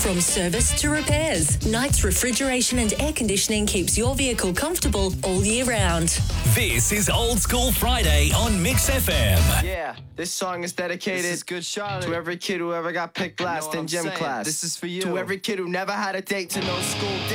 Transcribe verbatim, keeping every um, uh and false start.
From service to repairs, Knights Refrigeration and Air Conditioning keeps your vehicle comfortable all year round. This is Old School Friday on Mix F M. Yeah, this song is dedicated This is good, Charlotte. to every kid who ever got picked You know last what in I'm gym saying? class. This is for you. To every kid who never had a date to no school.